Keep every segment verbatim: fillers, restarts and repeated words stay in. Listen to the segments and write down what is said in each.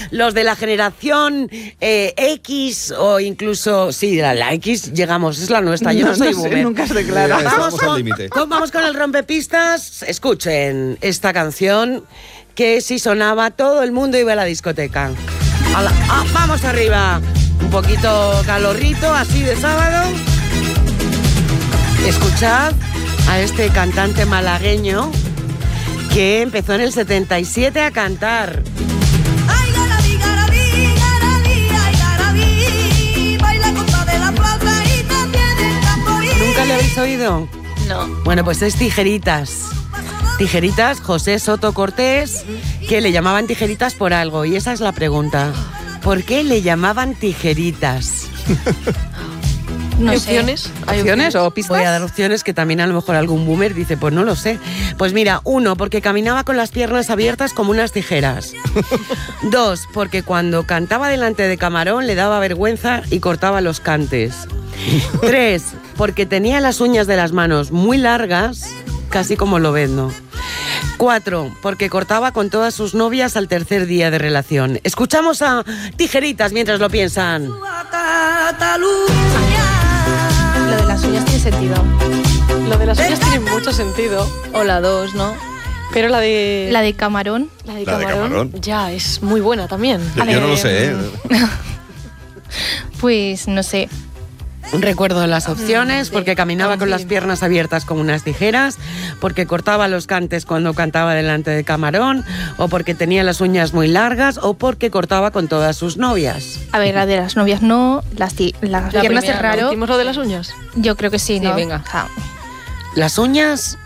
los de la generación eh, X o incluso, sí, la, la X llegamos, es la nuestra, yo no, no soy no boomer. Sé, nunca se declara. Eh, vamos, con, con, vamos con el rompepistas, escuchen esta canción que si sonaba todo el mundo iba a la discoteca. A la, ah, vamos arriba, un poquito calorrito, así de sábado. Escuchad a este cantante malagueño que empezó en el setenta y siete a cantar. Ay, garabí, garabí, garabí, ay, garabí, baila con toda de la plaza y también el tamborín. ¿Nunca le habéis oído? No. Bueno, pues es Tijeritas. Tijeritas, José Soto Cortés, que le llamaban Tijeritas por algo. Y esa es la pregunta. ¿Por qué le llamaban Tijeritas? No ¿Hay sé. opciones? ¿Hay opciones o pistas? Voy a dar opciones que también a lo mejor algún boomer dice, pues no lo sé. Pues mira, uno, porque caminaba con las piernas abiertas como unas tijeras. Dos, porque cuando cantaba delante de Camarón le daba vergüenza y cortaba los cantes. Tres, porque tenía las uñas de las manos muy largas, casi como Lobezno. Cuatro, porque cortaba con todas sus novias al tercer día de relación. Escuchamos a Tijeritas mientras lo piensan. Lo de las uñas tiene sentido. Lo de las uñas tiene mucho sentido, O la dos, ¿no? pero la de La de Camarón. la de La de camarón, camarón. ya es muy buena también. Yo, yo no lo sé, ¿eh? Pues no sé. Recuerdo las opciones, porque caminaba con las piernas abiertas como unas tijeras, porque cortaba los cantes cuando cantaba delante de Camarón, o porque tenía las uñas muy largas, o porque cortaba con todas sus novias. A ver, la de las novias no, las, ti- las La piernas primera, es ¿no? raro. ¿Decimos lo de las uñas? Yo creo que sí, Sí, ¿no? venga. O sea, Las uñas...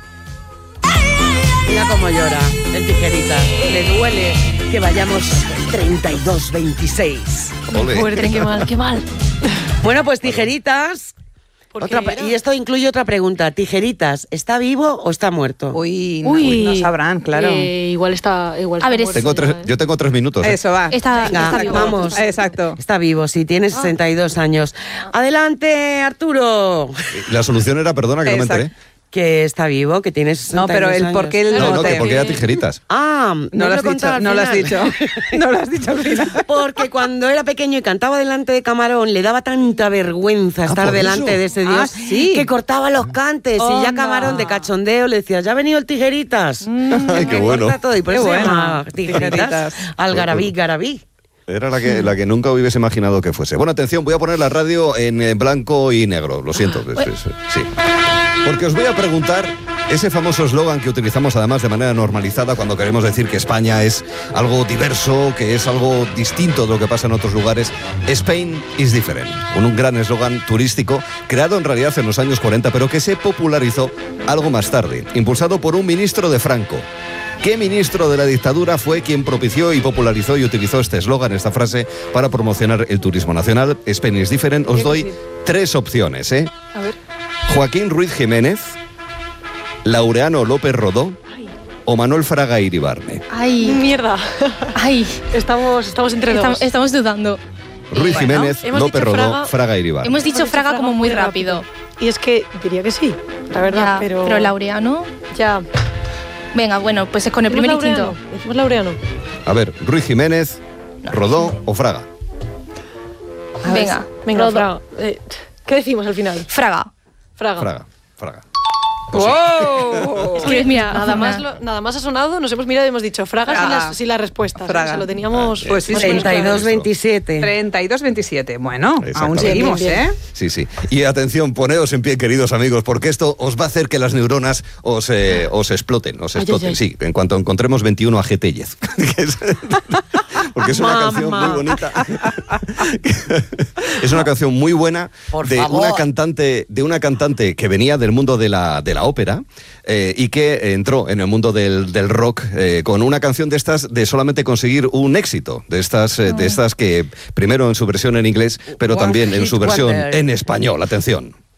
Mira cómo llora el Tijerita. Le duele que vayamos treinta y dos veintiséis. Ole. Fuerte, qué mal, qué mal. Bueno, pues Tijeritas... ¿Por Otra, qué pa- era? y esto incluye otra pregunta. Tijeritas, ¿está vivo o está muerto? Uy, no, Uy, uy, no sabrán, claro. Eh, igual está, igual A está ver, es- muerto Tengo ya, tres, ¿eh? yo tengo tres minutos. ¿eh? Eso va. está, Venga, está vivo. vamos. Exacto. Está vivo, sí, tiene sesenta y dos años. Adelante, Arturo. La solución era, perdona, que no me Exacto. enteré. Que está vivo, que tiene sesenta y dos No, pero años. el por qué el No, no, no que te- porque era tijeritas. Ah, no, No lo has he contado dicho, al no lo has final. dicho. No lo has dicho al final. Porque cuando era pequeño y cantaba delante de Camarón, le daba tanta vergüenza estar por delante eso. de ese Ah, dios sí. que cortaba los cantes. Y ya Onda. Camarón, de cachondeo, le decía, ya ha venido el Tijeritas. Ay, qué Me bueno. corta todo, y por Qué eso se bueno. llama Tijeritas. Tijeritas. Al garabí, garabí. Era la que, la que nunca hubiese imaginado que fuese. Bueno, atención, voy a poner la radio en eh, blanco y negro. Lo siento. es- es- sí. Porque os voy a preguntar ese famoso eslogan que utilizamos además de manera normalizada cuando queremos decir que España es algo diverso, que es algo distinto de lo que pasa en otros lugares. Spain is different. Un, un gran eslogan turístico creado en realidad en los años cuarenta, pero que se popularizó algo más tarde, impulsado por un ministro de Franco. ¿Qué ministro de la dictadura fue quien propició y popularizó y utilizó este eslogan, esta frase, para promocionar el turismo nacional? Spain is different. Os doy tres opciones, ¿eh? A ver. Joaquín Ruiz Jiménez, Laureano López Rodó o Manuel Fraga Iribarne. Ay, Mierda. ay. Estamos, estamos entre Estamos, dos. estamos dudando. Ruiz Jiménez, hemos López dicho Rodó, Fraga. Fraga Iribarne. Hemos dicho Fraga como muy rápido. Y es que diría que sí, la verdad, Ya, pero... pero Laureano. Ya. Venga, bueno, pues es con el ¿Decimos primer y Laureano? quinto. Decimos Laureano. A ver, Ruiz Jiménez, Rodó o Fraga. A ver, Venga, venga, Rodo. Fraga. Eh, ¿Qué decimos al final? Fraga. Fraga. Fraga, Fraga. ¡Wow! Es que, Mira, nada, una- más lo- nada más ha sonado, nos hemos mirado y hemos dicho Fraga, sin, Fraga. las, sin las respuestas. Fraga. O sea, lo teníamos... Pues sí, más o sí. menos treinta y dos claro. veintisiete. treinta y dos veintisiete. Bueno, aún Exactamente. seguimos, Bien, bien, ¿eh? Sí, sí. Y atención, poneos en pie, queridos amigos, porque esto os va a hacer que las neuronas os, eh, os exploten, os Ay, exploten. ay, ay. Sí, en cuanto encontremos veintiuno A G T diez. Porque es una Mamá. canción muy bonita. Es una canción muy buena Por de favor. una cantante, de una cantante que venía del mundo de la, de la ópera eh, y que entró en el mundo del, del rock eh, con una canción de estas de solamente conseguir un éxito, de estas, eh, de estas que primero en su versión en inglés, pero One también en hit su versión wonder. en español. Atención.